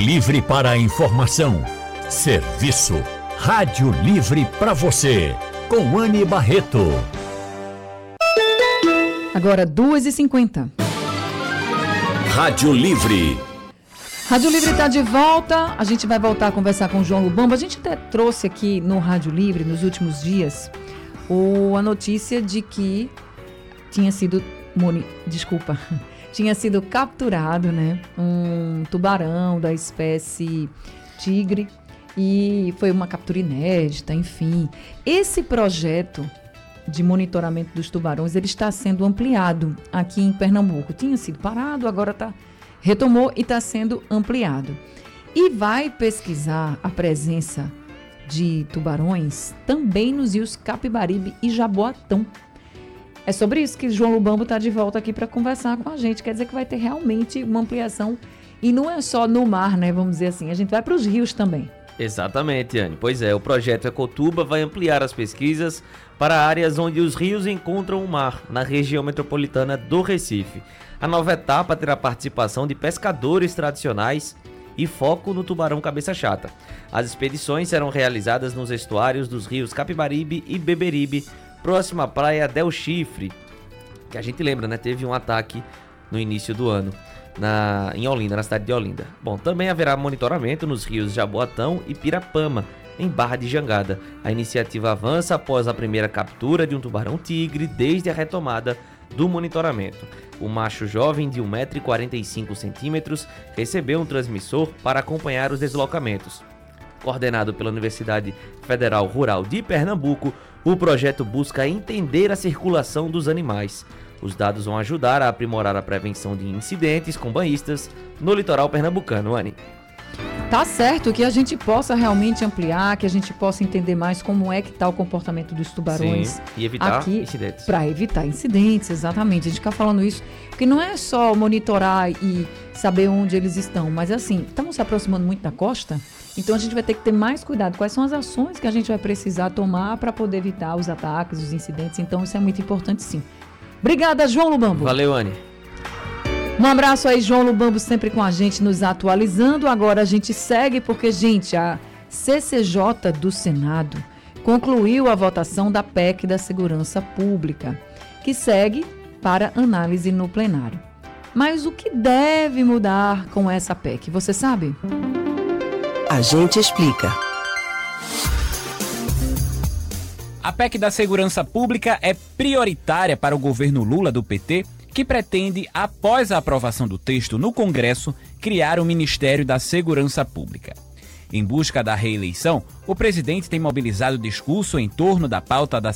livre para a informação. Serviço Rádio Livre para você, com Anne Barreto. Agora 2h50. Rádio Livre. Rádio Livre está de volta. A gente vai voltar a conversar com o João Lubambo. A gente até trouxe aqui no Rádio Livre, nos últimos dias, a notícia de que tinha sido capturado, né, um tubarão da espécie tigre, e foi uma captura inédita, enfim. Esse projeto de monitoramento dos tubarões, ele está sendo ampliado aqui em Pernambuco. Tinha sido parado, agora retomou e está sendo ampliado. E vai pesquisar a presença de tubarões também nos rios Capibaribe e Jaboatão. É sobre isso que João Lubambo está de volta aqui para conversar com a gente. Quer dizer que vai ter realmente uma ampliação, e não é só no mar, né? Vamos dizer assim, a gente vai para os rios também. Exatamente, Anne. Pois é, o projeto Ecotuba vai ampliar as pesquisas para áreas onde os rios encontram o mar, na região metropolitana do Recife. A nova etapa terá participação de pescadores tradicionais e foco no tubarão cabeça chata. As expedições serão realizadas nos estuários dos rios Capibaribe e Beberibe, próxima à praia Del Chifre, que a gente lembra, né? Teve um ataque no início do ano em Olinda, na cidade de Olinda. Bom, também haverá monitoramento nos rios Jaboatão e Pirapama, em Barra de Jangada. A iniciativa avança após a primeira captura de um tubarão-tigre desde a retomada do monitoramento. O macho jovem de 1,45 m recebeu um transmissor para acompanhar os deslocamentos. Coordenado pela Universidade Federal Rural de Pernambuco, o projeto busca entender a circulação dos animais. Os dados vão ajudar a aprimorar a prevenção de incidentes com banhistas no litoral pernambucano, Anne. Tá certo, que a gente possa realmente ampliar, que a gente possa entender mais como é que está o comportamento dos tubarões. Sim, e evitar aqui, incidentes. Para evitar incidentes, exatamente. A gente fica falando isso, porque não é só monitorar e saber onde eles estão, mas assim, estamos se aproximando muito da costa, então a gente vai ter que ter mais cuidado. Quais são as ações que a gente vai precisar tomar para poder evitar os ataques, os incidentes? Então isso é muito importante, sim. Obrigada, João Lubambo. Valeu, Anne. Um abraço aí, João Lubambo, sempre com a gente, nos atualizando. Agora a gente segue porque, gente, a CCJ do Senado concluiu a votação da PEC da Segurança Pública, que segue para análise no plenário. Mas o que deve mudar com essa PEC? Você sabe? A gente explica. A PEC da Segurança Pública é prioritária para o governo Lula do PT, que pretende, após a aprovação do texto no Congresso, criar o Ministério da Segurança Pública. Em busca da reeleição, o presidente tem mobilizado o discurso em torno da pauta da